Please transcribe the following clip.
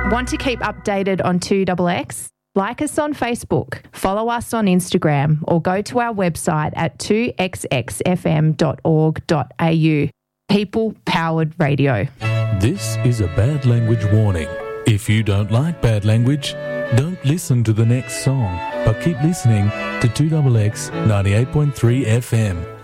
Want to keep updated on 2XX? Like us on Facebook, follow us on Instagram, or go to our website at 2xxfm.org.au. People-powered radio. This is a bad language warning. If you don't like bad language, don't listen to the next song, but keep listening to 2XX 98.3 FM.